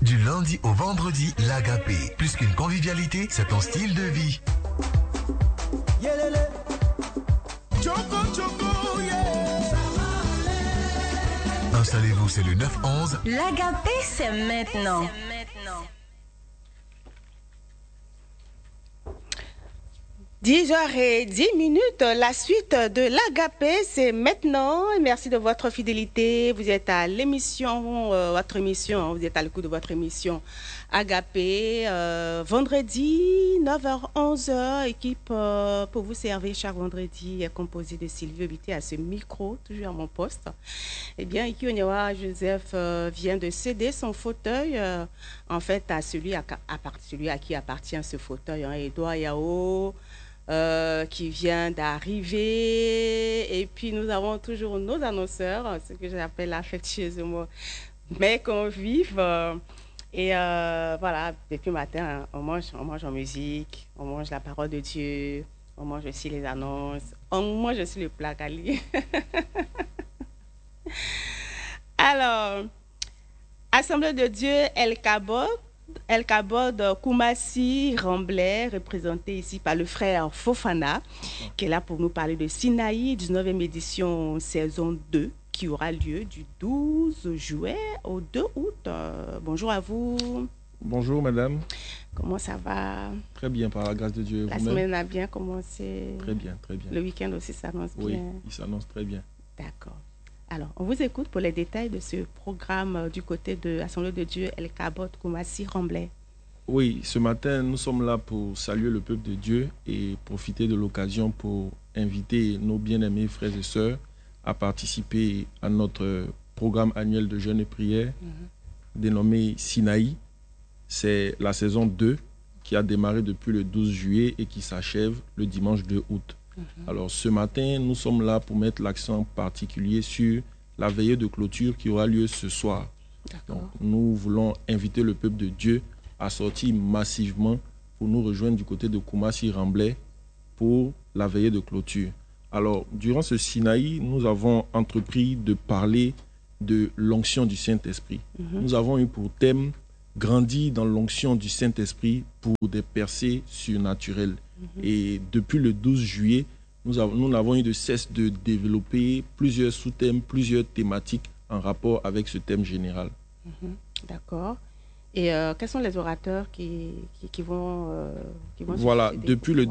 Du lundi au vendredi, l'Agapé. Plus qu'une convivialité, c'est un style de vie. Installez-vous, c'est le 9-11. L'Agapé, c'est maintenant. 10h10, la suite de l'Agapé, c'est maintenant. Merci de votre fidélité. Vous êtes à l'émission, votre émission, vous êtes à l'écoute de votre émission Agapé. Vendredi, 9h, 11h, équipe pour vous servir chaque vendredi est composée de Sylvie Obité à ce micro, toujours à mon poste. Eh bien, Ikionyewa Joseph vient de céder son fauteuil, en fait, à celui à qui appartient ce fauteuil, Edouard Yao. Qui vient d'arriver. Et puis, nous avons toujours nos annonceurs, ce que j'appelle affectueusement mes convives. Et voilà, depuis le matin, on mange en musique, on mange la parole de Dieu, on mange aussi les annonces, on mange aussi le plat Kali. Alors, Assemblée de Dieu, El Kabod Koumassi Remblai, représenté ici par le frère Fofana, qui est là pour nous parler de Sinaï, 19e édition saison 2, qui aura lieu du 12 juillet au 2 août. Bonjour à vous. Bonjour madame. Comment ça va? Très bien, par la grâce de Dieu. La semaine a bien commencé. Très bien, très bien. Le week-end aussi s'annonce bien. Oui, il s'annonce très bien. D'accord. Alors, on vous écoute pour les détails de ce programme du côté de l'Assemblée de Dieu, El Kabod Koumassi Remblai. Oui, ce matin, nous sommes là pour saluer le peuple de Dieu et profiter de l'occasion pour inviter nos bien-aimés frères et sœurs à participer à notre programme annuel de jeûne et prière dénommé Sinaï. C'est la saison 2 qui a démarré depuis le 12 juillet et qui s'achève le dimanche 2 août. Alors ce matin, nous sommes là pour mettre l'accent particulier sur la veillée de clôture qui aura lieu ce soir. Donc, nous voulons inviter le peuple de Dieu à sortir massivement pour nous rejoindre du côté de Koumassi Remblai pour la veillée de clôture. Alors, durant ce Sinaï, nous avons entrepris de parler de l'onction du Saint-Esprit. Nous avons eu pour thème « Grandir dans l'onction du Saint-Esprit pour des percées surnaturelles ». Et depuis le 12 juillet, nous n'avons eu de cesse de développer plusieurs sous-thèmes, plusieurs thématiques en rapport avec ce thème général. D'accord. Et quels sont les orateurs qui vont voilà, depuis le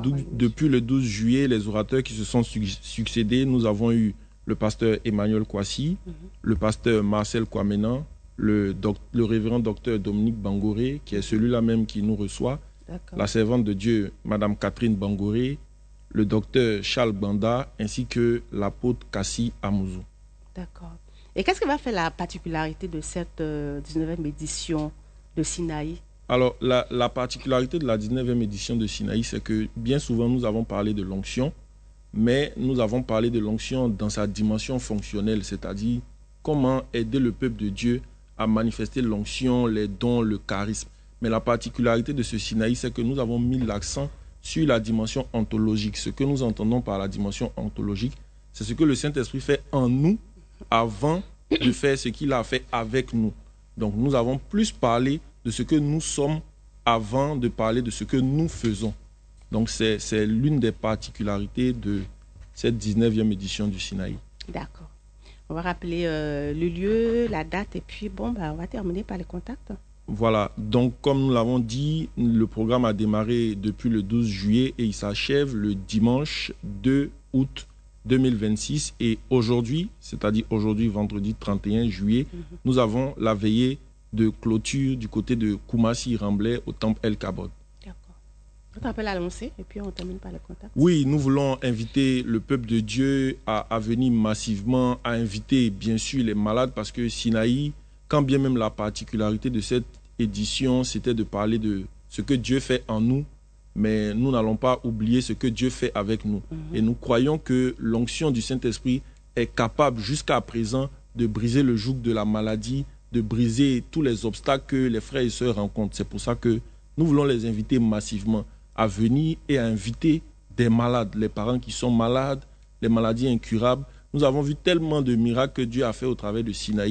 12 juillet, les orateurs qui se sont succédés, nous avons eu le pasteur Emmanuel Kwasi, le pasteur Marcel Kwamena, le révérend docteur Dominique Bangoré, qui est celui-là même qui nous reçoit, la servante de Dieu, Madame Catherine Bangoré, le docteur Charles Banda, ainsi que l'apôtre Kassi Amouzou. D'accord. Et qu'est-ce qui va faire la particularité de cette 19e édition de Sinaï? Alors, la particularité de la 19e édition de Sinaï, c'est que bien souvent, nous avons parlé de l'onction, mais nous avons parlé de l'onction dans sa dimension fonctionnelle, c'est-à-dire comment aider le peuple de Dieu à manifester l'onction, les dons, le charisme. Mais la particularité de ce Sinaï, c'est que nous avons mis l'accent sur la dimension ontologique. Ce que nous entendons par la dimension ontologique, c'est ce que le Saint-Esprit fait en nous avant de faire ce qu'il a fait avec nous. Donc nous avons plus parlé de ce que nous sommes avant de parler de ce que nous faisons. Donc c'est l'une des particularités de cette 19e édition du Sinaï. D'accord. On va rappeler le lieu, la date, et puis on va terminer par les contacts. Voilà, donc comme nous l'avons dit, le programme a démarré depuis le 12 juillet et il s'achève le dimanche 2 août 2026. Et aujourd'hui, c'est-à-dire aujourd'hui, vendredi 31 juillet, nous avons la veillée de clôture du côté de Koumassi Remblai au temple El Kabod. D'accord. On t'appelle à l'annoncer et puis on termine par les contacts. Oui, nous voulons inviter le peuple de Dieu à venir massivement, à inviter bien sûr les malades parce que Sinaï, quand bien même la particularité de cette édition, c'était de parler de ce que Dieu fait en nous, mais nous n'allons pas oublier ce que Dieu fait avec nous. Et nous croyons que l'onction du Saint-Esprit est capable jusqu'à présent de briser le joug de la maladie, de briser tous les obstacles que les frères et sœurs rencontrent. C'est pour ça que nous voulons les inviter massivement à venir et à inviter des malades, les parents qui sont malades, les maladies incurables. Nous avons vu tellement de miracles que Dieu a fait au travers de Sinaï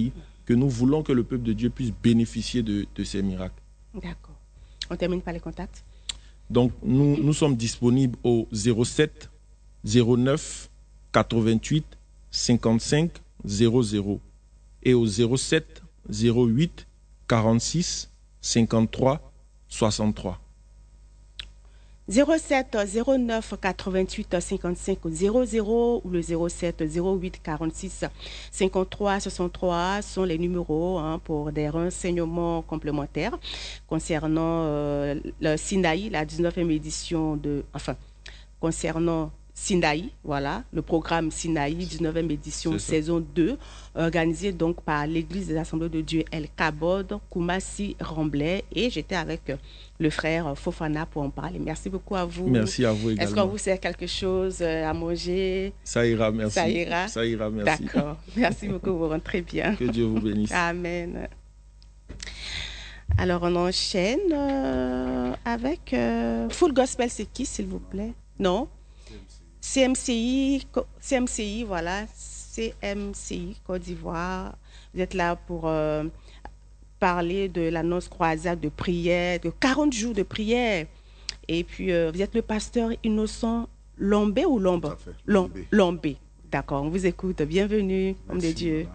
que nous voulons que le peuple de Dieu puisse bénéficier de ces miracles. D'accord. On termine par les contacts. Donc, nous sommes disponibles au 07 09 88 55 00 et au 07 08 46 53 63. 07 09 88 55 00 ou le 07 08 46 53 63 sont les numéros pour des renseignements complémentaires concernant le Sinaï, la 19e édition concernant Sinaï, voilà, le programme Sinaï, 19e édition, saison 2, organisé donc par l'Église des Assemblées de Dieu El Kabod, Koumassi, Remblai, et j'étais avec le frère Fofana pour en parler. Merci beaucoup à vous. Merci à vous également. Est-ce qu'on vous sert quelque chose à manger? Ça ira, merci. Ça ira? Ça ira, merci. D'accord. Merci beaucoup, vous rentrez bien. Que Dieu vous bénisse. Amen. Alors, on enchaîne avec Full Gospel, c'est qui, s'il vous plaît? Non? CMCI, voilà, CMCI, Côte d'Ivoire. Vous êtes là pour parler de l'annonce croisade de prière, de 40 jours de prière. Et puis, vous êtes le pasteur Innocent Lombé ou Lombe? Tout à fait. Lombé. D'accord, on vous écoute. Bienvenue, homme de Dieu.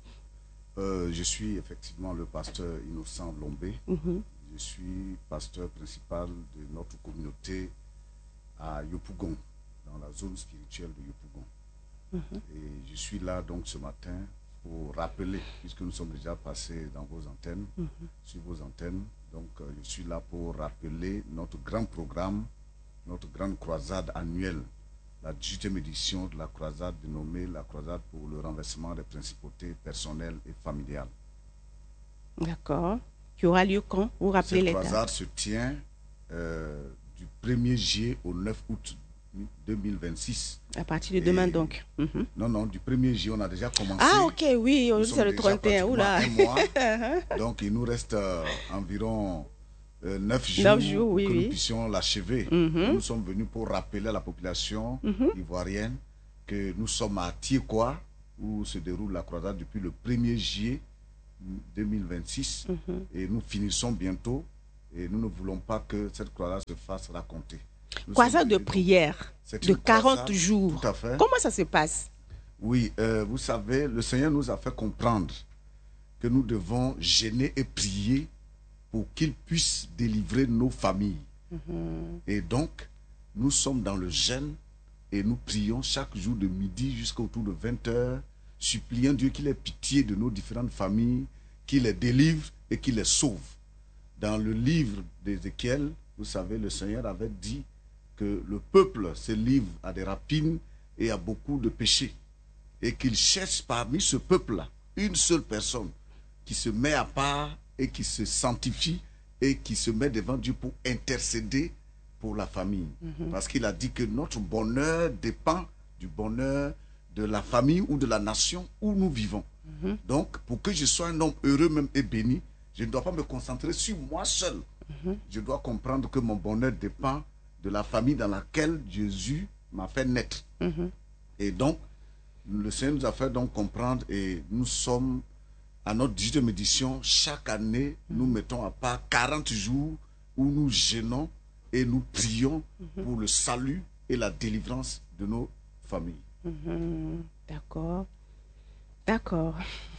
Je suis effectivement le pasteur Innocent Lombé. Je suis pasteur principal de notre communauté à Yopougon, dans la zone spirituelle de Yopougon. Et je suis là donc ce matin pour rappeler, puisque nous sommes déjà passés dans vos antennes, sur vos antennes, donc je suis là pour rappeler notre grand programme, notre grande croisade annuelle, la 18e édition de la croisade dénommée la croisade pour le renversement des principautés personnelles et familiales. D'accord. Qui aura lieu quand? Vous rappelez les dates? Cette croisade se tient du 1er juillet au 9 août 2026. À partir de demain, donc. Non, du 1er juillet, on a déjà commencé. Ah, ok, oui, c'est le 31. Oula. Un mois. Donc, il nous reste environ 9 jours pour que nous puissions l'achever. Nous sommes venus pour rappeler à la population ivoirienne que nous sommes à Tiekwa, où se déroule la croisade depuis le 1er juillet 2026. Et nous finissons bientôt. Et nous ne voulons pas que cette croisade se fasse raconter. Croisade de prière de 40 jours. Tout à fait. Comment ça se passe? Oui, vous savez, le Seigneur nous a fait comprendre que nous devons jeûner et prier pour qu'il puisse délivrer nos familles. Et donc, nous sommes dans le jeûne et nous prions chaque jour de midi jusqu'à autour de 20h, suppliant Dieu qu'il ait pitié de nos différentes familles, qu'il les délivre et qu'il les sauve. Dans le livre d'Ézéchiel, vous savez, le Seigneur avait dit que le peuple se livre à des rapines et à beaucoup de péchés. Et qu'il cherche parmi ce peuple-là une seule personne qui se met à part et qui se sanctifie et qui se met devant Dieu pour intercéder pour la famille. Parce qu'il a dit que notre bonheur dépend du bonheur de la famille ou de la nation où nous vivons. Donc, pour que je sois un homme heureux même et béni, je ne dois pas me concentrer sur moi seul. Je dois comprendre que mon bonheur dépend de la famille dans laquelle Jésus m'a fait naître. Et donc, le Seigneur nous a fait donc comprendre et nous sommes à notre 18e édition. Chaque année, nous mettons à part 40 jours où nous jeûnons et nous prions pour le salut et la délivrance de nos familles. D'accord. D'accord.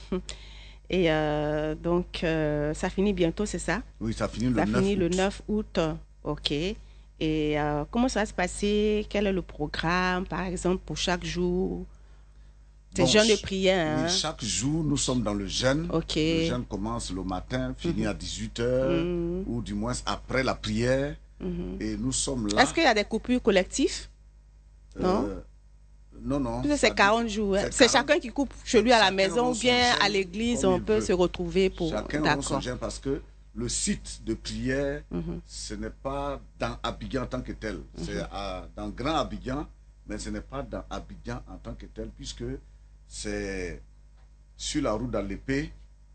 Et donc, ça finit bientôt, c'est ça? Oui, ça finit le 9 août. Ok. Et comment ça va se passer? Quel est le programme, par exemple, pour chaque jour? C'est jeûne de prière. Oui, chaque jour, nous sommes dans le jeûne. Le jeûne commence le matin, finit à 18h, ou du moins après la prière. Et nous sommes là. Est-ce qu'il y a des coupures collectives? Non? Non. C'est 40 jours. C'est chacun qui coupe chez lui à la maison ou bien à l'église, on peut se retrouver pour... Chacun a son jeûne parce que le site de prière, ce n'est pas dans Abidjan en tant que tel. C'est dans Grand Abidjan, mais ce n'est pas dans Abidjan en tant que tel, puisque c'est sur la route d'Alépé.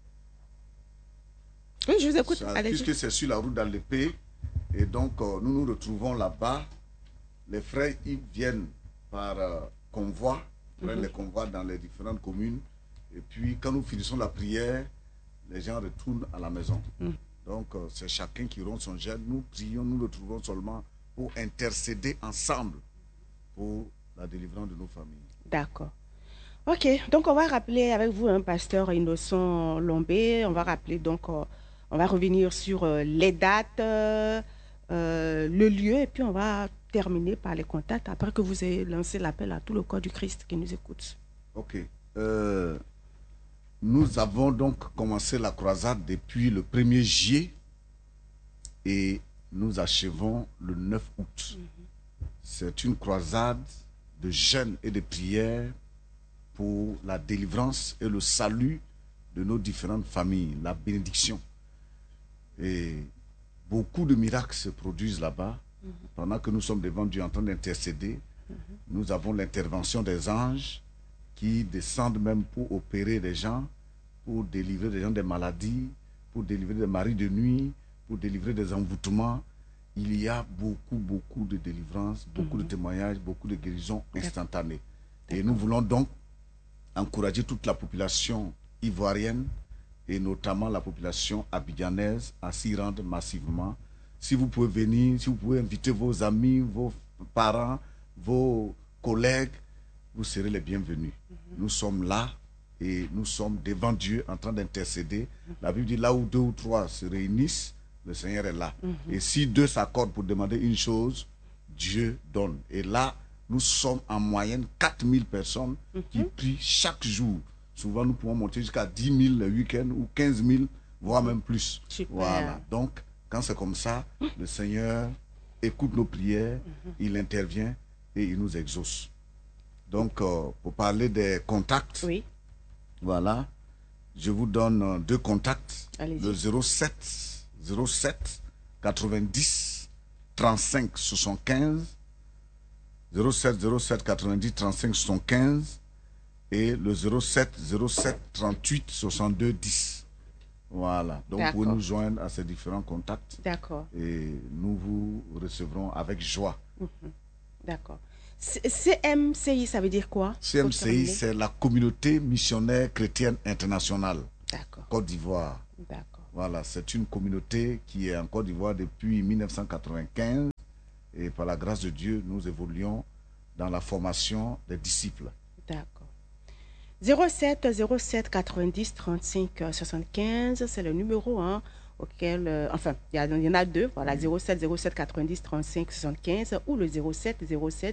Oui, je vous écoute. Puisque c'est sur la route d'Alépé, et donc nous nous retrouvons là-bas. Les frères, ils viennent par convoi, prennent les convois dans les différentes communes, Et puis, quand nous finissons la prière, les gens retournent à la maison. Donc, c'est chacun qui rompt son jeûne. Nous prions, nous le trouvons seulement pour intercéder ensemble pour la délivrance de nos familles. D'accord. Ok, donc on va rappeler avec vous, pasteur Innocent Lombé, on va rappeler donc, on va revenir sur les dates, le lieu, et puis on va terminer par les contacts après que vous ayez lancé l'appel à tout le corps du Christ qui nous écoute. Ok. Nous avons donc commencé la croisade depuis le 1er juillet et nous achevons le 9 août. C'est une croisade de jeûne et de prière pour la délivrance et le salut de nos différentes familles, la bénédiction. Et beaucoup de miracles se produisent là-bas. Pendant que nous sommes devant Dieu en train d'intercéder, nous avons l'intervention des anges qui descendent même pour opérer des gens, pour délivrer des gens des maladies, pour délivrer des maris de nuit, pour délivrer des envoûtements. Il y a beaucoup de délivrances, beaucoup de témoignages, beaucoup de guérisons instantanées. Et nous voulons donc encourager toute la population ivoirienne et notamment la population abidjanaise à s'y rendre massivement. Si vous pouvez venir, si vous pouvez inviter vos amis, vos parents, vos collègues, vous serez les bienvenus. Nous sommes là et nous sommes devant Dieu en train d'intercéder. La Bible dit là où 2 ou 3 se réunissent, le Seigneur est là. Et si 2 s'accordent pour demander une chose, Dieu donne. Et là, nous sommes en moyenne 4000 personnes qui prient chaque jour. Souvent, nous pouvons monter jusqu'à 10 000 le week-end ou 15 000, voire même plus. Super. Voilà. Donc, quand c'est comme ça, le Seigneur écoute nos prières, il intervient et il nous exauce. Donc, pour parler des contacts, Oui, voilà, je vous donne 2 contacts. allez-y. Le 07 90 35 75, 07 90 35 75 et le 07 38 62 10. Voilà, donc vous pouvez nous joindre à ces différents contacts. D'accord. Et nous vous recevrons avec joie. D'accord. CMCI, ça veut dire quoi? CMCI, c'est la communauté missionnaire chrétienne internationale. D'accord. Côte d'Ivoire. D'accord. Voilà, c'est une communauté qui est en Côte d'Ivoire depuis 1995. Et par la grâce de Dieu, nous évoluons dans la formation des disciples. D'accord. 07 90 35 75, c'est le numéro auquel, enfin, il y en a 2, voilà, 07 90 35 75 ou le 07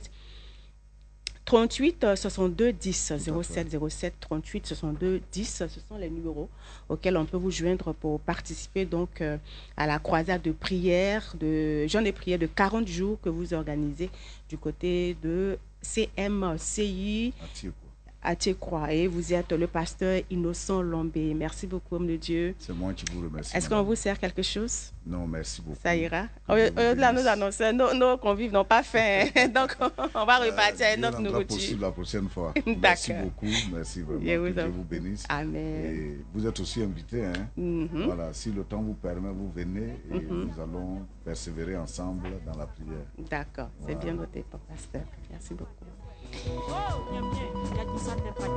38 62 10. 07 38 62 10, ce sont les numéros auxquels on peut vous joindre pour participer donc à la croisade de prière, de jeûne et prière de 40 jours que vous organisez du côté de CMCI à Thiekroa. Et vous êtes le pasteur Innocent Lombé. Merci beaucoup, homme de Dieu. C'est moi qui vous remercie. Est-ce qu'on vous sert quelque chose? Non, merci beaucoup. Ça ira. Là, nous annonçons, nos convives n'ont pas faim. Donc, on va repartir à notre nourriture. Possible la prochaine fois. D'accord. Merci beaucoup. Merci vraiment. Que Dieu vous bénisse. Amen. Et vous êtes aussi invités. Voilà, si le temps vous permet, vous venez et nous allons persévérer ensemble dans la prière. D'accord. C'est bien noté, pasteur. Merci beaucoup.